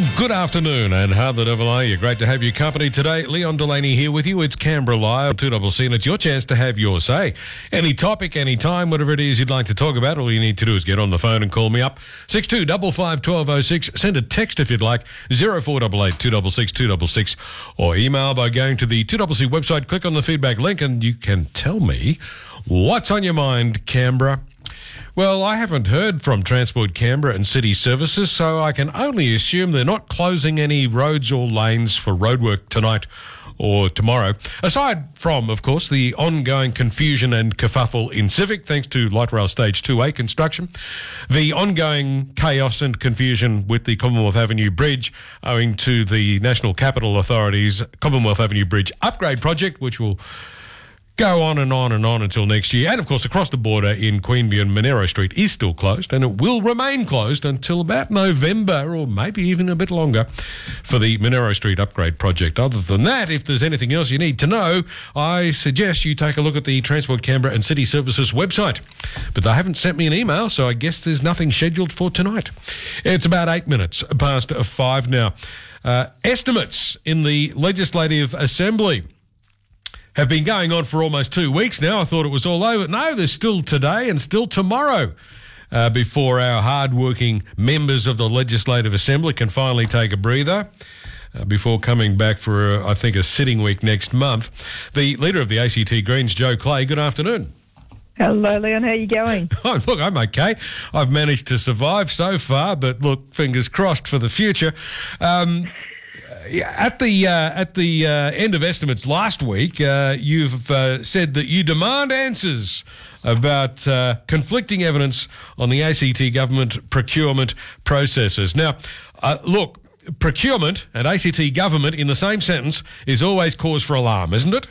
Good afternoon, and how the devil are you? Great to have your company today. Leon Delaney here with you. It's Canberra Live, 2CC, and it's your chance to have your say. Any topic, any time, whatever it is you'd like to talk about, all you need to do is get on the phone and call me up. 6255 1206. Send a text if you'd like, 0488 266 266, or email by going to the 2CC website, click on the feedback link, and you can tell me what's on your mind, Canberra. Well, I haven't heard from Transport Canberra and City Services, so I can only assume they're not closing any roads or lanes for roadwork tonight or tomorrow. Aside from, of course, the ongoing confusion and kerfuffle in Civic, thanks to Light Rail Stage 2A construction, the ongoing chaos and confusion with the Commonwealth Avenue Bridge owing to the National Capital Authority's Commonwealth Avenue Bridge upgrade project, which will go on and on and on until next year. And, of course, across the border in Queanbeyan, Monero Street is still closed, and it will remain closed until about November or maybe even a bit longer for the Monero Street upgrade project. Other than that, if there's anything else you need to know, I suggest you take a look at the Transport Canberra and City Services website. But they haven't sent me an email, so I guess there's nothing scheduled for tonight. It's about 8 minutes past 5 now. Estimates in the Legislative Assembly have been going on for almost 2 weeks now. I thought it was all over. No, there's still today and still tomorrow before our hard-working members of the Legislative Assembly can finally take a breather before coming back for, I think, a sitting week next month. The leader of the ACT Greens, Joe Clay, good afternoon. Hello, Leon. How are you going? Oh, look, I'm okay. I've managed to survive so far, but look, fingers crossed for the future. At the end of estimates last week, you've said that you demand answers about conflicting evidence on the ACT government procurement processes. Now, look, procurement and ACT government in the same sentence is always cause for alarm, isn't it?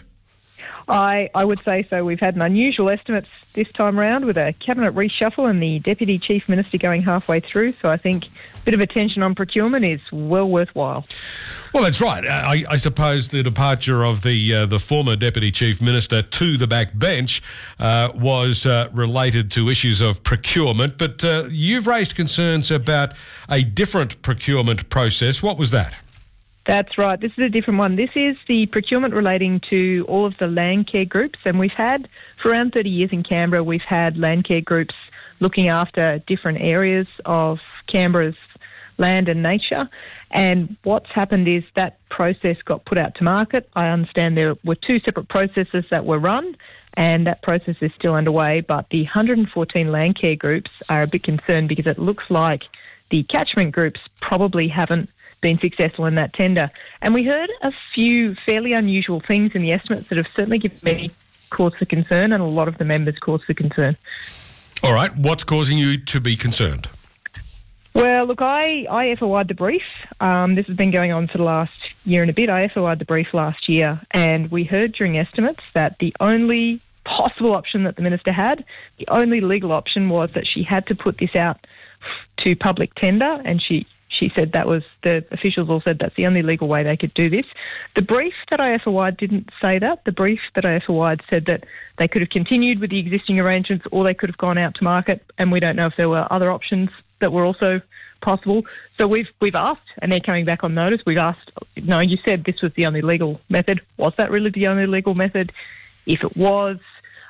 I would say so. We've had an unusual estimates this time around with a cabinet reshuffle and the Deputy Chief Minister going halfway through. So I think a bit of attention on procurement is well worthwhile. Well, that's right. I suppose the departure of the former Deputy Chief Minister to the backbench was related to issues of procurement. But you've raised concerns about a different procurement process. What was that? That's right. This is a different one. This is the procurement relating to all of the land care groups. And we've had, for around 30 years in Canberra, we've had land care groups looking after different areas of Canberra's land and nature. And what's happened is that process got put out to market. I understand there were two separate processes that were run, and that process is still underway. But the 114 land care groups are a bit concerned because it looks like the catchment groups probably haven't been successful in that tender. And we heard a few fairly unusual things in the estimates that have certainly given me cause for concern and a lot of the members cause for concern. All right. What's causing you to be concerned? Well, look, I FOI'd the brief. This has been going on for the last year and a bit. I FOI'd the brief last year, and we heard during estimates that the only possible option that the minister had, the only legal option was that she had to put this out to public tender, and she said that was, the officials all said that's the only legal way they could do this. The brief that I FOI'd didn't say that. The brief that I FOI'd said that they could have continued with the existing arrangements or they could have gone out to market, and we don't know if there were other options that were also possible. So we've asked, and they're coming back on notice, we've asked, no, you said this was the only legal method. Was that really the only legal method? If it was,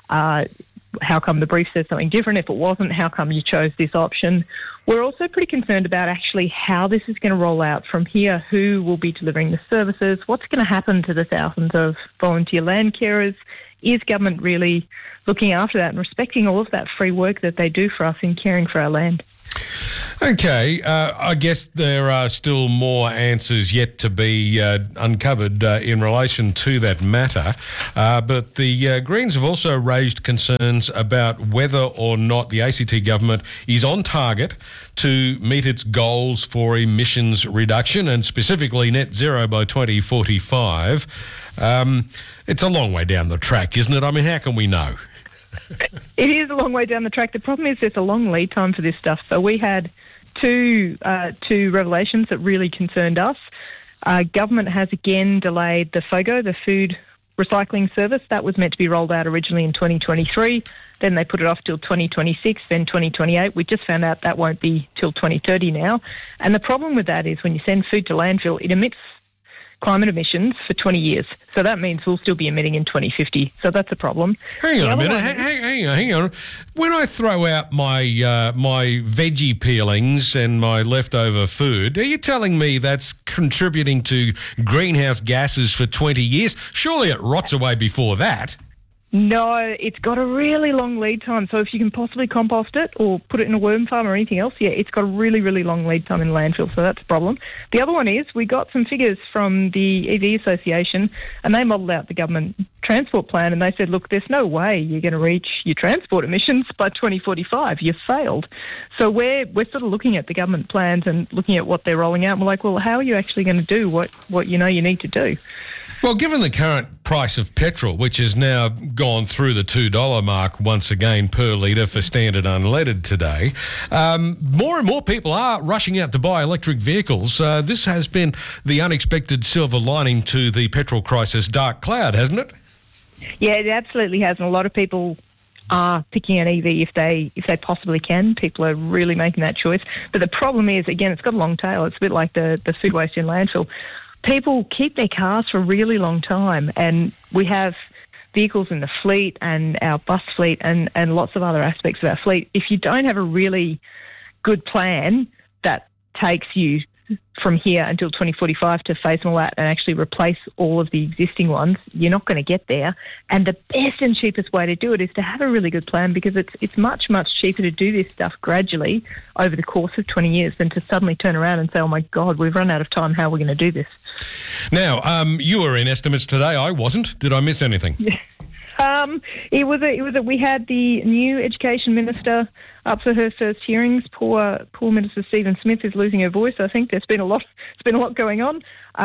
how come the brief says something different? If it wasn't, how come you chose this option? We're also pretty concerned about actually how this is going to roll out from here, who will be delivering the services, what's going to happen to the thousands of volunteer land carers. Is government really looking after that and respecting all of that free work that they do for us in caring for our land? Okay, I guess there are still more answers yet to be uncovered in relation to that matter, but the Greens have also raised concerns about whether or not the ACT government is on target to meet its goals for emissions reduction and specifically net zero by 2045. It's a long way down the track, isn't it? I mean, how can we know? It is a long way down the track. The problem is there's a long lead time for this stuff. So we had two revelations that really concerned us. Government has again delayed the FOGO, the Food recycling service. That was meant to be rolled out originally in 2023. Then they put it off till 2026, then 2028. We just found out that won't be till 2030 now. And the problem with that is when you send food to landfill, it emits climate emissions for 20 years. So that means we'll still be emitting in 2050. So that's a problem. Hang on a minute. Hang on. When I throw out my my veggie peelings and my leftover food, are you telling me that's contributing to greenhouse gases for 20 years? Surely it rots away before that. No, it's got a really long lead time. So if you can possibly compost it or put it in a worm farm or anything else, yeah, it's got a really, really long lead time in landfill. So that's a problem. The other one is we got some figures from the EV Association and they modelled out the government transport plan and they said, look, there's no way you're going to reach your transport emissions by 2045. You've failed. So we're sort of looking at the government plans and looking at what they're rolling out. And we're like, well, how are you actually going to do what you know you need to do? Well, given the current price of petrol, which has now gone through the $2 mark once again per litre for standard unleaded today, more and more people are rushing out to buy electric vehicles. This has been the unexpected silver lining to the petrol crisis dark cloud, hasn't it? Yeah, it absolutely has. And a lot of people are picking an EV if they possibly can. People are really making that choice. But the problem is, again, it's got a long tail. It's a bit like the food waste in landfill. People keep their cars for a really long time, and we have vehicles in the fleet and our bus fleet and lots of other aspects of our fleet. If you don't have a really good plan that takes you from here until 2045 to phase them all out and actually replace all of the existing ones, you're not going to get there. And the best and cheapest way to do it is to have a really good plan, because it's much, much cheaper to do this stuff gradually over the course of 20 years than to suddenly turn around and say, oh my God, we've run out of time. How are we going to do this? Now, you were in estimates today. I wasn't. Did I miss anything? Yeah. We had the new education minister up for her first hearings. Poor Minister Stephen Smith is losing her voice. I think there's been a lot going on.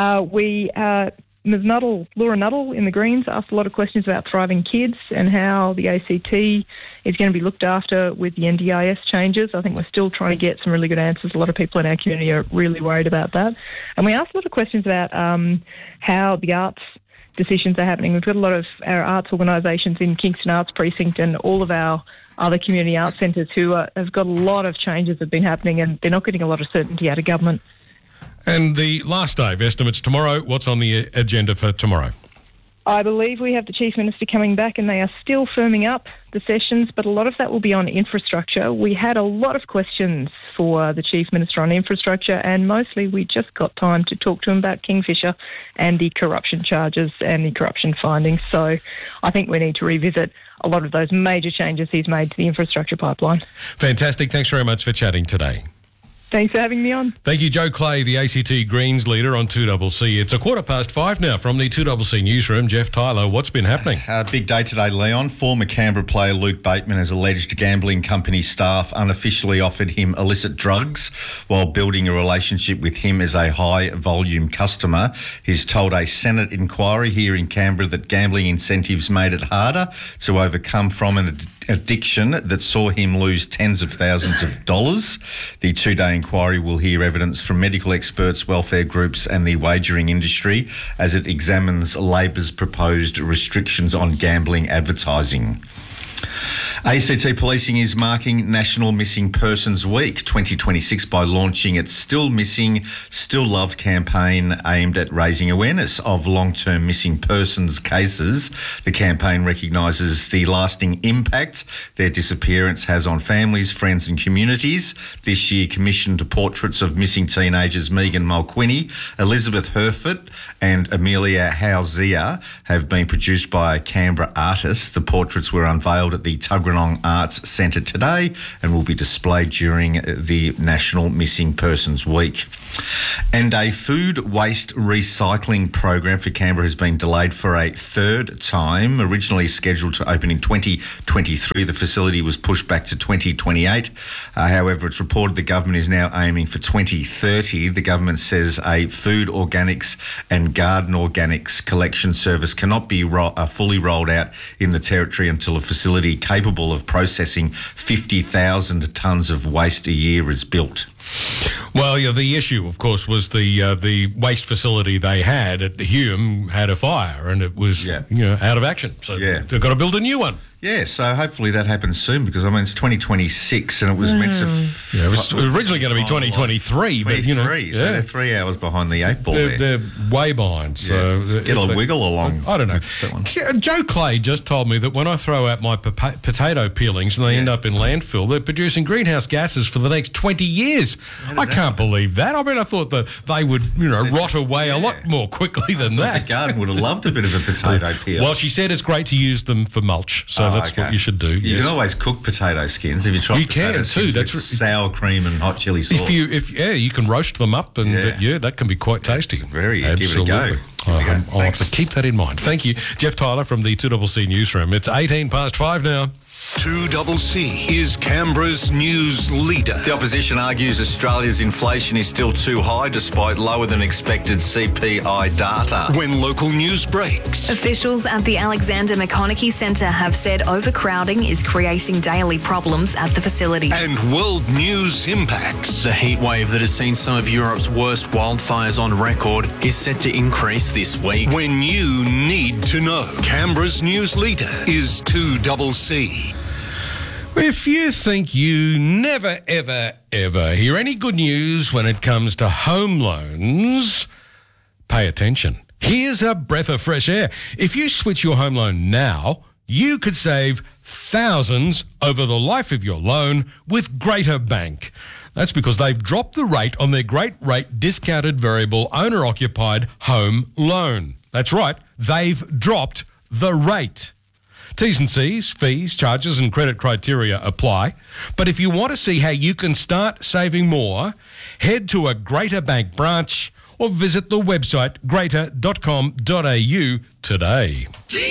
Ms. Nuttall, Laura Nuttall in the Greens, asked a lot of questions about thriving kids and how the ACT is going to be looked after with the NDIS changes. I think we're still trying to get some really good answers. A lot of people in our community are really worried about that. And we asked a lot of questions about how the arts decisions are happening. We've got a lot of our arts organisations in Kingston Arts Precinct and all of our other community arts centres who have got a lot of changes that have been happening, and they're not getting a lot of certainty out of government. And the last day of estimates tomorrow, what's on the agenda for tomorrow? I believe we have the Chief Minister coming back and they are still firming up the sessions, but a lot of that will be on infrastructure. We had a lot of questions for the Chief Minister on infrastructure, and mostly we just got time to talk to him about Kingfisher and the corruption charges and the corruption findings. So I think we need to revisit a lot of those major changes he's made to the infrastructure pipeline. Fantastic. Thanks very much for chatting today. Thanks for having me on. Thank you, Joe Clay, the ACT Greens leader on 2CC. It's 5:15 now from the 2CC newsroom. Jeff Tyler, what's been happening? Big day today, Leon. Former Canberra player Luke Bateman has alleged gambling company staff unofficially offered him illicit drugs while building a relationship with him as a high-volume customer. He's told a Senate inquiry here in Canberra that gambling incentives made it harder to overcome from an addiction that saw him lose tens of thousands of dollars. The two-day inquiry will hear evidence from medical experts, welfare groups and the wagering industry as it examines Labor's proposed restrictions on gambling advertising. ACT Policing is marking National Missing Persons Week 2026 by launching its Still Missing, Still Loved campaign aimed at raising awareness of long-term missing persons cases. The campaign recognises the lasting impact their disappearance has on families, friends and communities. This year commissioned portraits of missing teenagers Megan Mulquinny, Elizabeth Herford and Amelia Hauzia have been produced by Canberra artists. The portraits were unveiled at the Tuggeranong Arts Centre today and will be displayed during the National Missing Persons Week. And a food waste recycling program for Canberra has been delayed for a third time. Originally scheduled to open in 2023, the facility was pushed back to 2028. However, it's reported the government is now aiming for 2030. The government says a food organics and garden organics collection service cannot be fully rolled out in the territory until a facility capable capable of processing 50,000 tonnes of waste a year is built. Well, yeah, the issue, of course, was the waste facility they had at Hume had a fire and it was out of action. So they've got to build a new one. Yeah, so hopefully that happens soon because, I mean, it's 2026 and it was meant to... it was originally going to be 2023, but, so they're 3 hours behind the 8 ball there. They're way behind. So get a wiggle along. I don't know. Joe Clay just told me that when I throw out my potato peelings and they end up in landfill, they're producing greenhouse gases for the next 20 years. I can't believe that. I mean, I thought that they would, rot away a lot more quickly than that. The garden would have loved a bit of a potato peel. Well, she said it's great to use them for mulch, so that's what you should do. You can always cook potato skins if you try. You can too. That's sour cream and hot chili sauce. You can roast them up, and that can be quite tasty. Give it a go. I'll have to keep that in mind. Thank you, Jeff Tyler from the 2CC newsroom. It's 5:18 now. 2CC is Canberra's news leader. The opposition argues Australia's inflation is still too high despite lower than expected CPI data. When local news breaks. Officials at the Alexander McConaughey Centre have said overcrowding is creating daily problems at the facility. And world news impacts. The heatwave that has seen some of Europe's worst wildfires on record is set to increase this week. When you need to know. Canberra's news leader is 2CC. If you think you never, ever, ever hear any good news when it comes to home loans, pay attention. Here's a breath of fresh air. If you switch your home loan now, you could save thousands over the life of your loan with Greater Bank. That's because they've dropped the rate on their Great Rate Discounted Variable Owner-Occupied Home Loan. That's right, they've dropped the rate. T's and C's, fees, charges and credit criteria apply. But if you want to see how you can start saving more, head to a Greater Bank branch or visit the website greater.com.au today.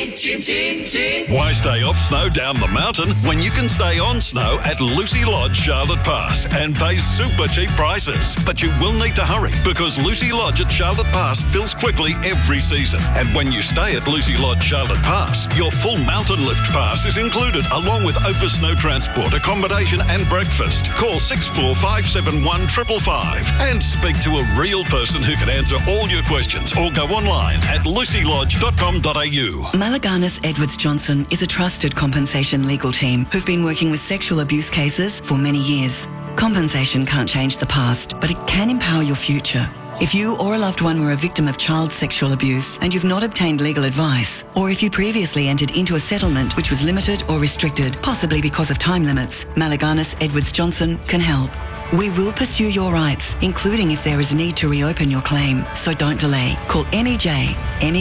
Why stay off snow down the mountain when you can stay on snow at Lucy Lodge, Charlotte Pass and pay super cheap prices? But you will need to hurry because Lucy Lodge at Charlotte Pass fills quickly every season. And when you stay at Lucy Lodge, Charlotte Pass, your full mountain lift pass is included along with over snow transport, accommodation and breakfast. Call 6457 555 and speak to a real person who can answer all your questions or go online at lucylodge.com.au. Malaganas Edwards Johnson is a trusted compensation legal team who've been working with sexual abuse cases for many years. Compensation can't change the past, but it can empower your future. If you or a loved one were a victim of child sexual abuse and you've not obtained legal advice, or if you previously entered into a settlement which was limited or restricted, possibly because of time limits, Malaganas Edwards Johnson can help. We will pursue your rights, including if there is a need to reopen your claim. So don't delay. Call MEJ,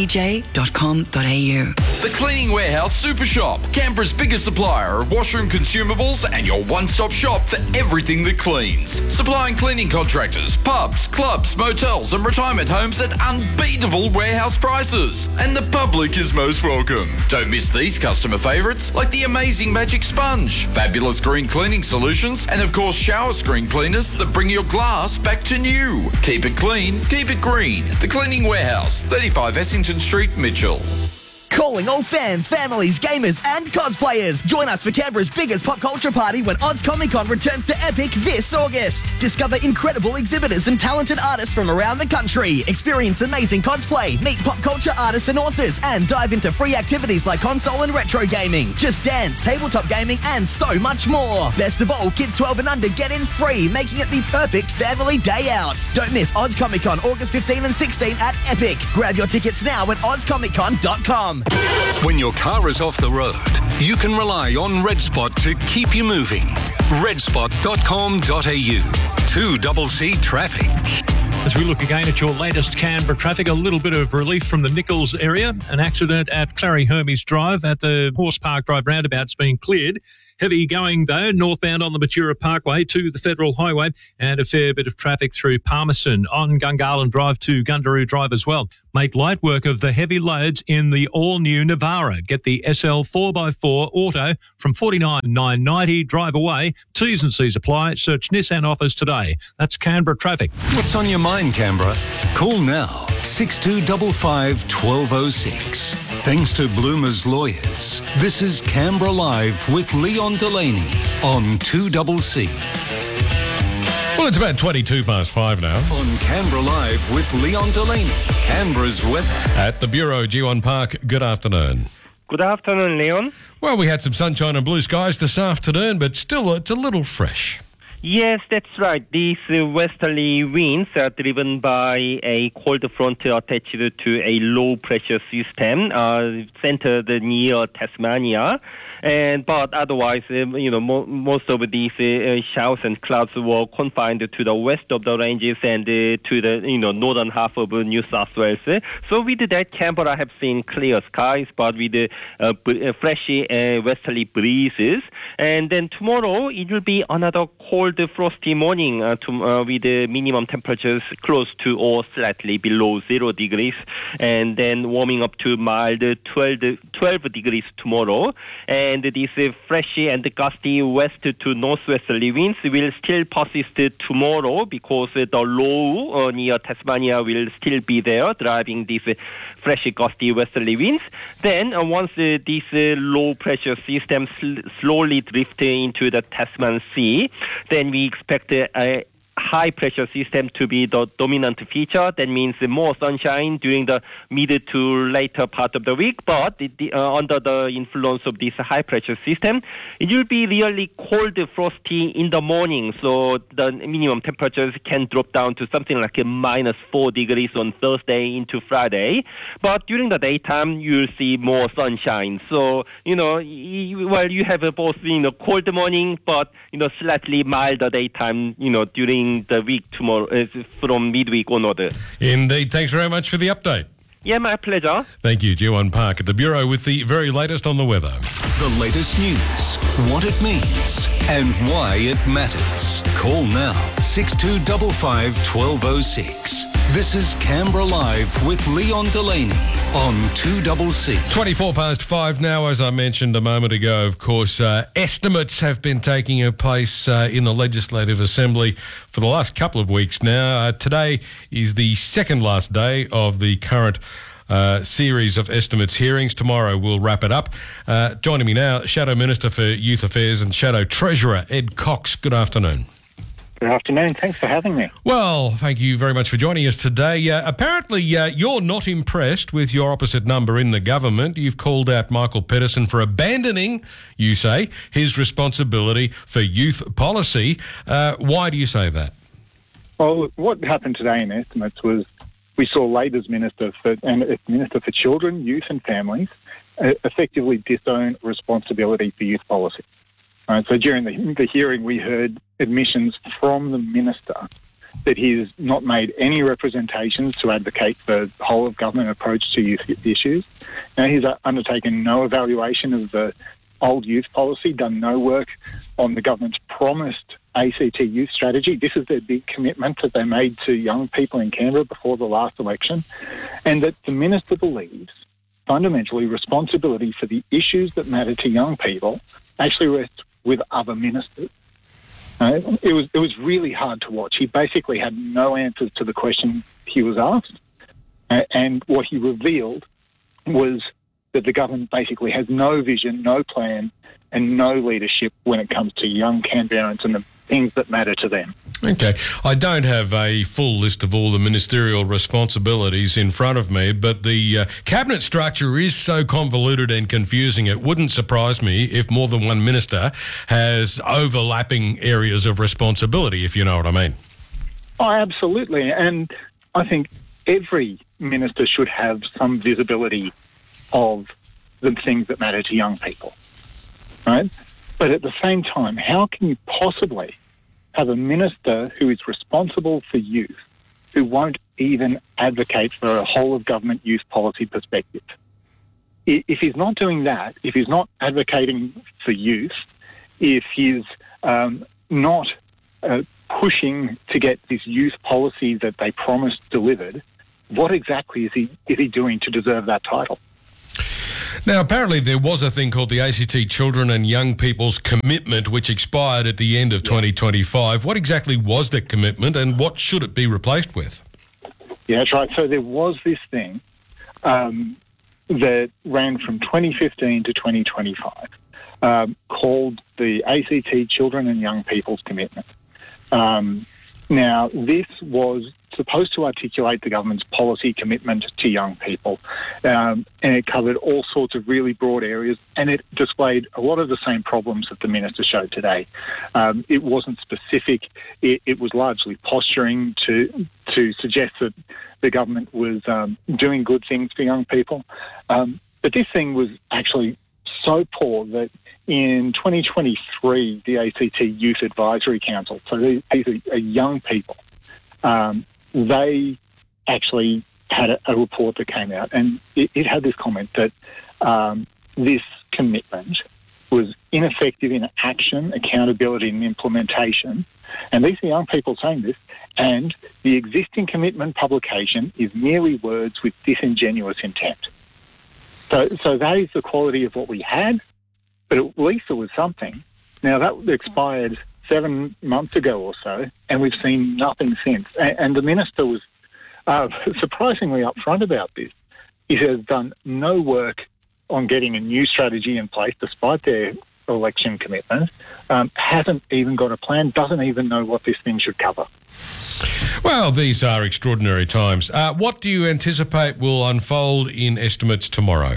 MEJ.com.au. The Cleaning Warehouse Super Shop, Canberra's biggest supplier of washroom consumables and your one-stop shop for everything that cleans. Supplying cleaning contractors, pubs, clubs, motels and retirement homes at unbeatable warehouse prices. And the public is most welcome. Don't miss these customer favourites like the amazing Magic Sponge, fabulous green cleaning solutions and of course shower screen cleaners that bring your glass back to new. Keep it clean, keep it green. The Cleaning Warehouse, 35 Essington Street, Mitchell. Calling all fans, families, gamers and cosplayers. Join us for Canberra's biggest pop culture party when Oz Comic Con returns to Epic this August. Discover incredible exhibitors and talented artists from around the country. Experience amazing cosplay, meet pop culture artists and authors, and dive into free activities like console and retro gaming, Just Dance, tabletop gaming and so much more. Best of all, kids 12 and under get in free, making it the perfect family day out. Don't miss Oz Comic Con August 15 and 16 at Epic. Grab your tickets now at ozcomiccon.com. When your car is off the road, you can rely on RedSpot to keep you moving. redspot.com.au. 2CC Traffic. As we look again at your latest Canberra traffic, a little bit of relief from the Nichols area. An accident at Clary Hermes Drive at the Horse Park Drive roundabout's been cleared. Heavy going, though, northbound on the Matura Parkway to the Federal Highway, and a fair bit of traffic through Palmerston on Gungahlin Drive to Gundaroo Drive as well. Make light work of the heavy loads in the all-new Navara. Get the SL 4x4 Auto from $49,990. Drive away. T's and C's apply. Search Nissan offers today. That's Canberra traffic. What's on your mind, Canberra? Call now 6255 1206. Thanks to Bloomer's Lawyers, this is Canberra Live with Leon Delaney on 2CC. Well, it's about 22 past 5 now. On Canberra Live with Leon Delaney, Canberra's weather. At the Bureau, G1 Park, good afternoon. Good afternoon, Leon. Well, we had some sunshine and blue skies this afternoon, but still it's a little fresh. Yes, that's right. These westerly winds are driven by a cold front attached to a low-pressure system centered near Tasmania. But otherwise, most of these showers and clouds were confined to the west of the ranges and to the northern half of New South Wales. So with that, Canberra have seen clear skies, but with freshy westerly breezes. And then tomorrow it will be another cold, frosty morning with minimum temperatures close to or slightly below 0 degrees, and then warming up to mild 12 degrees tomorrow. And these freshy and gusty west to northwesterly winds will still persist tomorrow because the low near Tasmania will still be there, driving these freshy, gusty westerly winds. Then once these low-pressure systems slowly drift into the Tasman Sea, then we expect a high-pressure system to be the dominant feature. That means more sunshine during the mid to later part of the week, but under the influence of this high-pressure system, it will be really cold, frosty in the morning, so the minimum temperatures can drop down to something like a -4 degrees on Thursday into Friday. But during the daytime, you'll see more sunshine. So, you have both, cold morning, but, slightly milder daytime, during the week tomorrow, from midweek onward. Indeed. Thanks very much for the update. Yeah, my pleasure. Thank you, G1 Park at the Bureau with the very latest on the weather. The latest news, what it means, and why it matters. Call now, 6255 1206. This is Canberra Live with Leon Delaney on 2CC. 24 past 5 now, as I mentioned a moment ago. Of course, estimates have been taking place in the Legislative Assembly for the last couple of weeks now. Today is the second last day of the current series of estimates hearings. Tomorrow we'll wrap it up. Joining me now, Shadow Minister for Youth Affairs and Shadow Treasurer Ed Cox. Good afternoon. Good afternoon. Thanks for having me. Well, thank you very much for joining us today. Apparently, you're not impressed with your opposite number in the government. You've called out Michael Pedersen for abandoning, you say, his responsibility for youth policy. Why do you say that? Well, what happened today in estimates was we saw Labor's Minister for Children, Youth and Families effectively disown responsibility for youth policy. Right, so during the hearing, we heard admissions from the minister that he's not made any representations to advocate for the whole-of-government approach to youth issues. Now, he's undertaken no evaluation of the old youth policy, done no work on the government's promised ACT youth strategy. This is their big commitment that they made to young people in Canberra before the last election, and that the minister believes fundamentally responsibility for the issues that matter to young people actually rests with other ministers. It was really hard to watch. He basically had no answers to the question he was asked, and what he revealed was that the government basically has no vision, no plan, and no leadership when it comes to young Canberrans and the things that matter to them. Okay. I don't have a full list of all the ministerial responsibilities in front of me, but the cabinet structure is so convoluted and confusing, it wouldn't surprise me if more than one minister has overlapping areas of responsibility, if you know what I mean. Oh, absolutely. And I think every minister should have some visibility of the things that matter to young people, right? But at the same time, how can you possibly have a minister who is responsible for youth who won't even advocate for a whole-of-government youth policy perspective? If he's not doing that, if he's not advocating for youth, if he's not pushing to get this youth policy that they promised delivered, what exactly is he doing to deserve that title? Now, apparently there was a thing called the ACT Children and Young People's Commitment, which expired at the end of 2025. What exactly was that commitment and what should it be replaced with? Yeah, that's right. So there was this thing that ran from 2015 to 2025 called the ACT Children and Young People's Commitment. Now, this was supposed to articulate the government's policy commitment to young people, and it covered all sorts of really broad areas, and it displayed a lot of the same problems that the minister showed today. It wasn't specific. It was largely posturing to suggest that the government was doing good things for young people. But this thing was actually so poor that in 2023, the ACT Youth Advisory Council, so these are young people, they actually had a report that came out, and it had this comment that this commitment was ineffective in action, accountability and implementation. And these are young people saying this, and the existing commitment publication is merely words with disingenuous intent. So that is the quality of what we had, but at least it was something. Now, that expired 7 months ago or so, and we've seen nothing since. And the minister was surprisingly upfront about this. He has done no work on getting a new strategy in place, despite their election commitment, hasn't even got a plan, doesn't even know what this thing should cover. Well, these are extraordinary times. What do you anticipate will unfold in estimates tomorrow?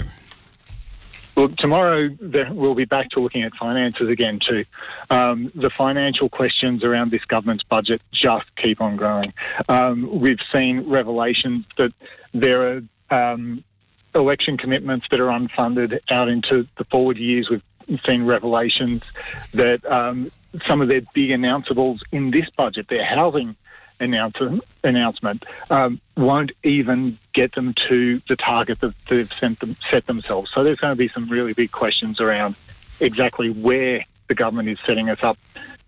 Well, tomorrow we'll be back to looking at finances again too. The financial questions around this government's budget just keep on growing. We've seen revelations that there are election commitments that are unfunded out into the forward years. We've seen revelations that some of their big announceables in this budget, their housing announcement, won't even get them to the target that they've set themselves. So there's going to be some really big questions around exactly where the government is setting us up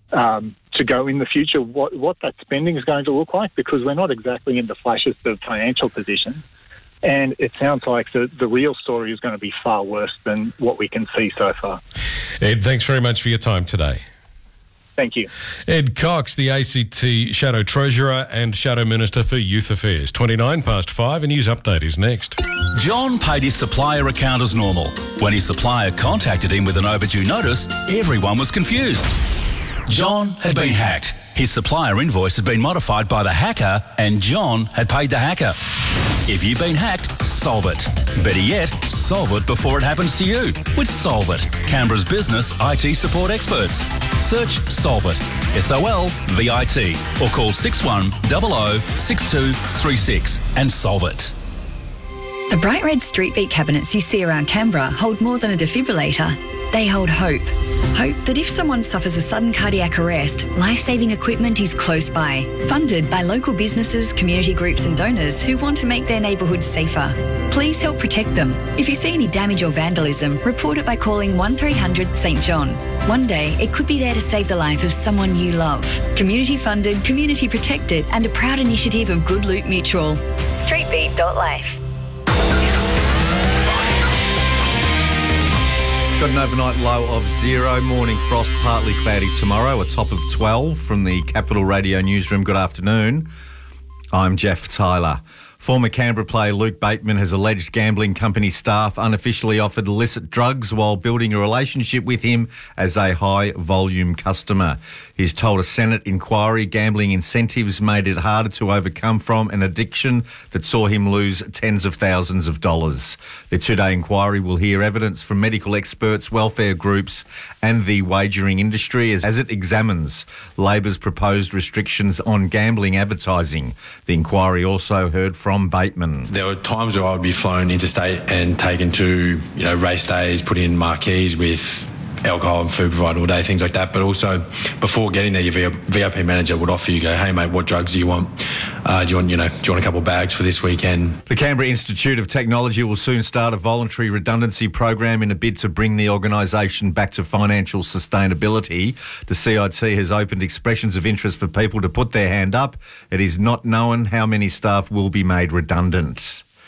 to go in the future, what that spending is going to look like, because we're not exactly in the flashes of financial position. And it sounds like the real story is going to be far worse than what we can see so far. Ed, thanks very much for your time today. Thank you. Ed Cox, the ACT Shadow Treasurer and Shadow Minister for Youth Affairs. 5:29, a news update is next. John paid his supplier account as normal. When his supplier contacted him with an overdue notice, everyone was confused. John had been hacked. His supplier invoice had been modified by the hacker, and John had paid the hacker. If you've been hacked, solve it. Better yet, solve it before it happens to you with Solve It, Canberra's business IT support experts. Search Solve It, SOLVIT, or call 6100 6236 and solve it. The bright red street beat cabinets you see around Canberra hold more than a defibrillator. They hold hope. Hope that if someone suffers a sudden cardiac arrest, life-saving equipment is close by. Funded by local businesses, community groups and donors who want to make their neighbourhoods safer. Please help protect them. If you see any damage or vandalism, report it by calling 1300 St John. One day, it could be there to save the life of someone you love. Community funded, community protected and a proud initiative of Good Loot Mutual. Streetbeat.life. Got an overnight low of 0, morning frost, partly cloudy tomorrow, a top of 12 from the Capital Radio newsroom. Good afternoon. I'm Jeff Tyler. Former Canberra player Luke Bateman has alleged gambling company staff unofficially offered illicit drugs while building a relationship with him as a high-volume customer. He's told a Senate inquiry gambling incentives made it harder to overcome from an addiction that saw him lose tens of thousands of dollars. The two-day inquiry will hear evidence from medical experts, welfare groups and the wagering industry as it examines Labor's proposed restrictions on gambling advertising. The inquiry also heard from Bateman. There were times where I would be flown interstate and taken to, race days, put in marquees with alcohol and food provided all day, things like that. But also, before getting there, your VIP manager would offer you, hey mate, what drugs do you want? Do you want a couple of bags for this weekend? The Canberra Institute of Technology will soon start a voluntary redundancy program in a bid to bring the organisation back to financial sustainability. The CIT has opened expressions of interest for people to put their hand up. It is not known how many staff will be made redundant.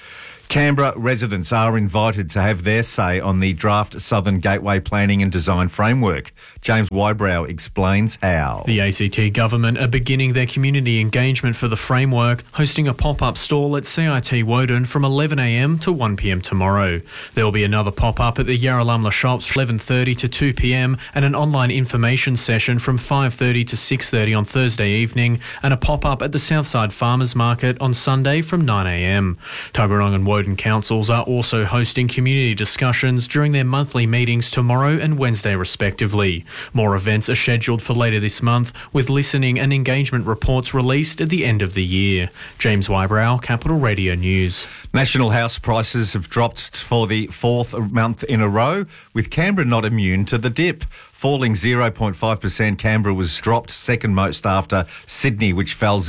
Canberra residents are invited to have their say on the draft Southern Gateway Planning and Design Framework. James Wybrow explains how. The ACT government are beginning their community engagement for the framework, hosting a pop-up stall at CIT Woden from 11am to 1pm tomorrow. There will be another pop-up at the Yarralumla shops from 11:30 to 2pm and an online information session from 5:30 to 6:30 on Thursday evening, and a pop-up at the Southside Farmers Market on Sunday from 9am. Tuggeranong and Woden councils are also hosting community discussions during their monthly meetings tomorrow and Wednesday respectively. More events are scheduled for later this month, with listening and engagement reports released at the end of the year. James Wybrow, Capital Radio News. National house prices have dropped for the fourth month in a row, with Canberra not immune to the dip. Falling 0.5%, Canberra was dropped second most after Sydney, which fell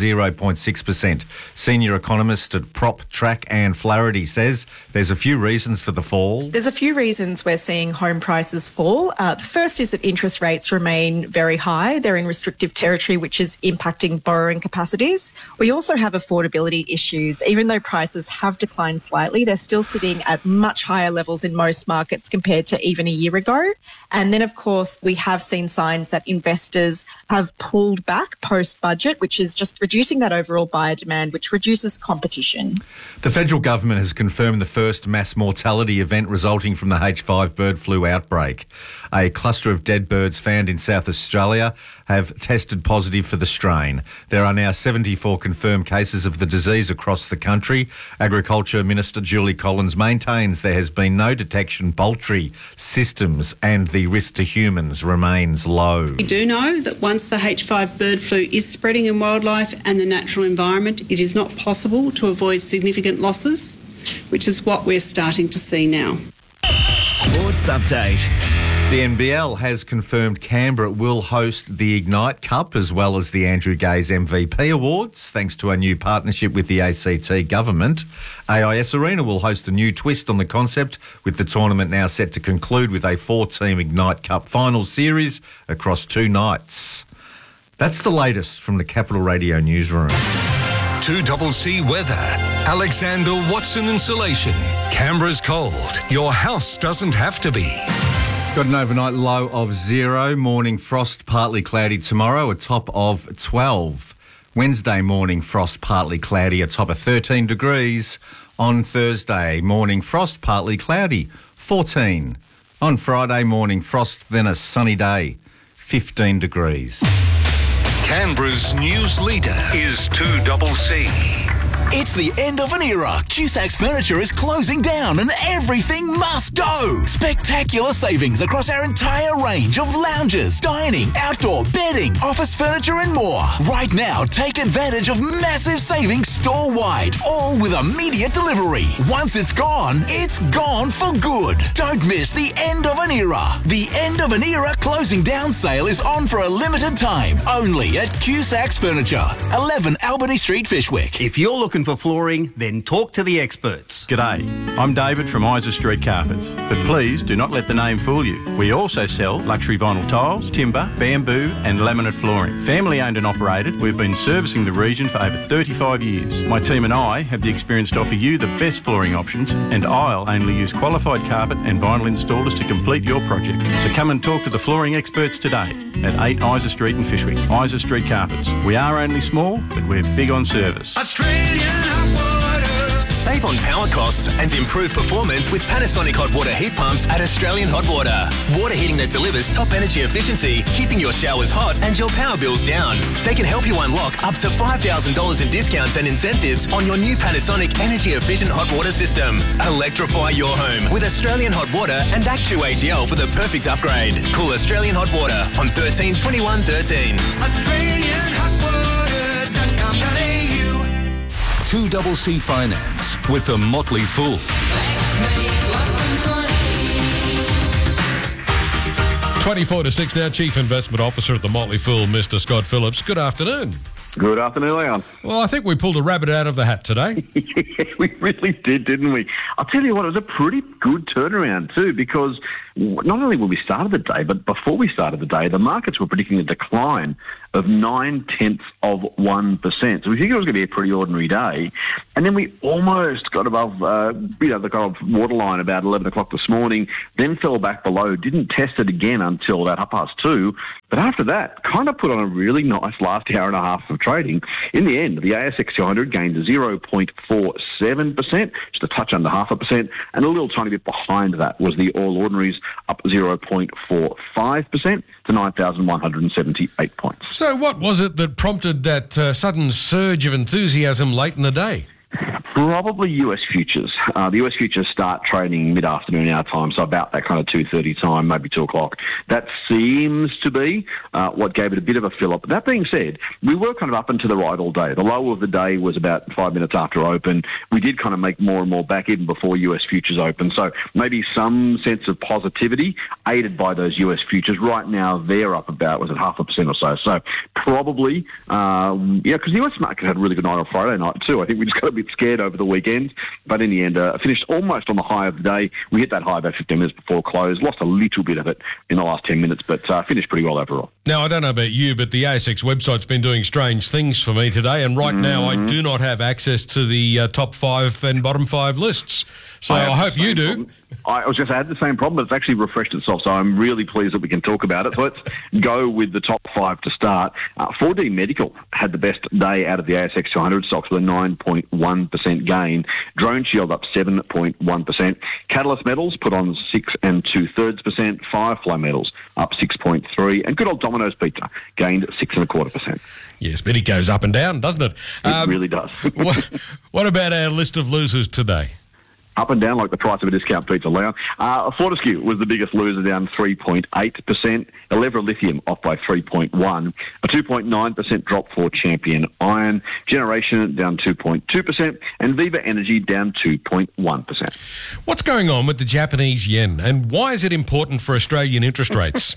0.6%. Senior economist at PropTrack, Anne Flaherty, says there's a few reasons for the fall. There's a few reasons we're seeing home prices fall. The first is that interest rates remain very high. They're in restrictive territory, which is impacting borrowing capacities. We also have affordability issues. Even though prices have declined slightly, they're still sitting at much higher levels in most markets compared to even a year ago. And then, of course, we have seen signs that investors have pulled back post-budget, which is just reducing that overall buyer demand, which reduces competition. The federal government has confirmed the first mass mortality event resulting from the H5 bird flu outbreak. A cluster of dead birds found in South Australia have tested positive for the strain. There are now 74 confirmed cases of the disease across the country. Agriculture Minister Julie Collins maintains there has been no detection poultry systems and the risk to humans remains low. We do know that once the H5 bird flu is spreading in wildlife and the natural environment, it is not possible to avoid significant losses, which is what we're starting to see now. Sports update. The NBL has confirmed Canberra will host the Ignite Cup as well as the Andrew Gaze MVP Awards, thanks to a new partnership with the ACT government. AIS Arena will host a new twist on the concept, with the tournament now set to conclude with a 4-team Ignite Cup final series across 2 nights. That's the latest from the Capital Radio newsroom. 2CC weather. Alexander Watson Insulation. Canberra's cold. Your house doesn't have to be. Got an overnight low of 0. Morning frost, partly cloudy tomorrow, a top of 12. Wednesday morning frost, partly cloudy, a top of 13 degrees. On Thursday, morning frost, partly cloudy, 14. On Friday, morning frost, then a sunny day, 15 degrees. Canberra's news leader is 2CC. It's the end of an era. Cusac's Furniture is closing down and everything must go. Spectacular savings across our entire range of lounges, dining, outdoor, bedding, office furniture and more. Right now, take advantage of massive savings store-wide, all with immediate delivery. Once it's gone for good. Don't miss the end of an era. The end of an era closing down sale is on for a limited time, only at Cusac's Furniture, 11 Albany Street, Fishwick. If you're looking for flooring, then talk to the experts. G'day, I'm David from Isa Street Carpets, but please do not let the name fool you. We also sell luxury vinyl tiles, timber, bamboo and laminate flooring. Family owned and operated, we've been servicing the region for over 35 years. My team and I have the experience to offer you the best flooring options, and I'll only use qualified carpet and vinyl installers to complete your project. So come and talk to the flooring experts today at 8 Isa Street in Fishwick. Isa Street Carpets. We are only small, but we're big on service. Save on power costs and improve performance with Panasonic hot water heat pumps at Australian Hot Water. Water heating that delivers top energy efficiency, keeping your showers hot and your power bills down. They can help you unlock up to $5,000 in discounts and incentives on your new Panasonic energy efficient hot water system. Electrify your home with Australian Hot Water and Actu-AGL for the perfect upgrade. Call Australian Hot Water on 13 21 13. AustralianHotWater.com.au. 2CC Finance with the Motley Fool. 24 to 6 now, Chief Investment Officer at the Motley Fool, Mr. Scott Phillips. Good afternoon. Good afternoon, Leon. Well, I think we pulled a rabbit out of the hat today. Yeah, we really did, didn't we? I'll tell you what, it was a pretty good turnaround too, because not only when we started the day, but before we started the day, the markets were predicting a decline of 0.9%. So we figured it was going to be a pretty ordinary day. And then we almost got above, the kind of waterline about 11 o'clock this morning, then fell back below, didn't test it again until about 2:30. But after that, kind of put on a really nice last hour and a half of trading. In the end, the ASX 200 gained 0.47%, just a touch under 0.5%, and a little tiny bit behind that was the All Ordinaries, up 0.45% to 9,178 points. So what was it that prompted that sudden surge of enthusiasm late in the day? Probably US futures. The US futures start trading mid-afternoon our time, so about that kind of 2:30 time, maybe 2 o'clock. That seems to be what gave it a bit of a fill-up. That being said, we were kind of up and to the right all day. The low of the day was about 5 minutes after open. We did kind of make more and more back even before US futures open, so maybe some sense of positivity aided by those US futures. Right now, they're up about, 0.5% or so. So probably, because the US market had a really good night on Friday night too. I think we just got a bit scared over the weekend, but in the end, finished almost on the high of the day. We hit that high about 15 minutes before close, lost a little bit of it in the last 10 minutes, but finished pretty well overall. Now, I don't know about you, but the ASX website's been doing strange things for me today, and right now I do not have access to the top 5 and bottom 5 lists. So I hope you do. I was just had the same problem, but it's actually refreshed itself, so I'm really pleased that we can talk about it. So let's go with the top 5 to start. 4D Medical had the best day out of the ASX 200 stocks with a 9.1% gain. Drone Shield up 7.1%. Catalyst Metals put on 6 2/3%. Firefly Metals up 6.3%. And good old Domino's Pizza gained 6.25%. Yes, but it goes up and down, doesn't it? It really does. What about our list of losers today? Up and down like the price of a discount pizza, Leon. Fortescue was the biggest loser, down 3.8%. Elevra Lithium off by 3.1%. A 2.9% drop for Champion Iron. Generation down 2.2%. And Viva Energy down 2.1%. What's going on with the Japanese yen, and why is it important for Australian interest rates?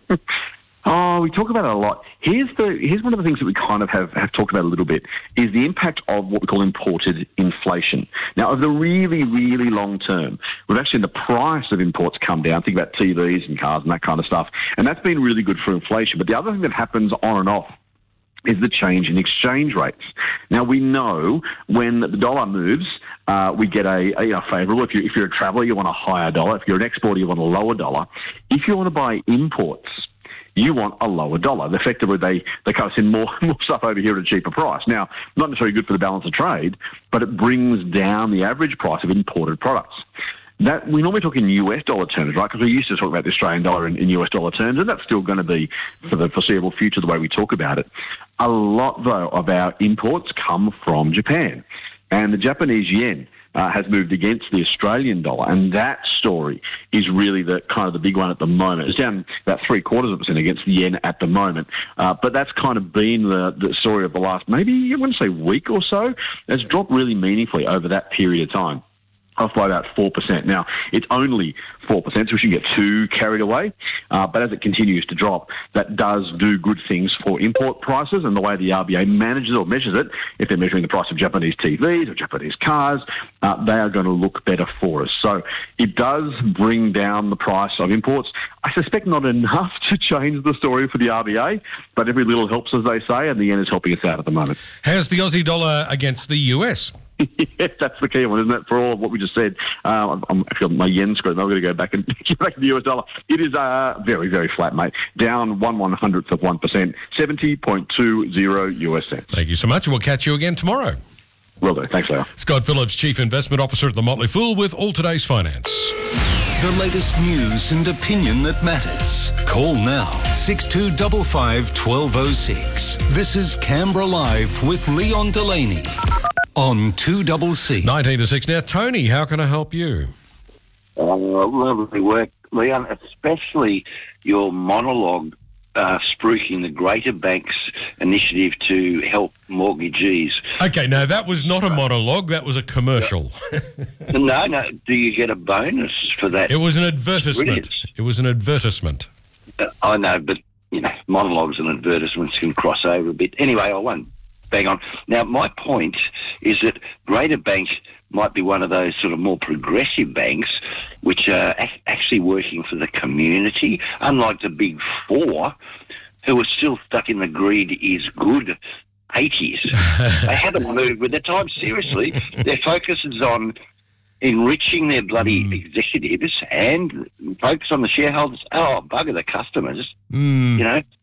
Oh, we talk about it a lot. Here's one of the things that we kind of have talked about a little bit, is the impact of what we call imported inflation. Now, over the really, really long term, we've actually seen the price of imports come down. Think about TVs and cars and that kind of stuff. And that's been really good for inflation. But the other thing that happens on and off is the change in exchange rates. Now, we know when the dollar moves, we get a favourable. If you're a traveller, you want a higher dollar. If you're an exporter, you want a lower dollar. If you want to buy imports, you want a lower dollar. Effectively, they kind of send more stuff over here at a cheaper price. Now, not necessarily good for the balance of trade, but it brings down the average price of imported products. That we normally talk in US dollar terms, right? Because we used to talk about the Australian dollar in US dollar terms, and that's still going to be for the foreseeable future the way we talk about it. A lot, though, of our imports come from Japan, and the Japanese yen has moved against the Australian dollar, and that story is really the kind of the big one at the moment. It's down about 0.75% against the yen at the moment, but that's kind of been the story of the last maybe I want to say week or so. It's dropped really meaningfully over that period of time, off by about 4%. Now, it's only 4%, so we shouldn't get too carried away. But as it continues to drop, that does do good things for import prices, and the way the RBA manages or measures it, if they're measuring the price of Japanese TVs or Japanese cars, they are going to look better for us. So it does bring down the price of imports. I suspect not enough to change the story for the RBA, but every little helps, as they say, and the yen is helping us out at the moment. How's the Aussie dollar against the US? Yes, that's the key one, isn't it? For all of what we just said, I'm actually on my yen screen. I'm going to go back and get back to the US dollar. It is very, very flat, mate. Down 1/100%, 70.20 US cents. Thank you so much, and we'll catch you again tomorrow. Will do. Thanks, Leo. Scott Phillips, Chief Investment Officer at the Motley Fool, with All Today's Finance. The latest news and opinion that matters. Call now, 6255 1206. This is Canberra Live with Leon Delaney on 2CC. 19 to 6 now. Tony, how can I help you? Lovely work, Leon, especially your monologue spruiking the Greater Banks initiative to help mortgagees. Okay, now that was not a monologue, that was a commercial. No, do you get a bonus for that? It was an advertisement. It was an advertisement. I know, but, monologues and advertisements can cross over a bit. Anyway, I won't bang on. Now, my point is that Greater Banks might be one of those sort of more progressive banks which are actually actually working for the community, unlike the big four, who are still stuck in the greed is good 80s. They haven't moved with the time. Seriously, their focus is on enriching their bloody executives and focus on the shareholders. Oh, bugger the customers. You know,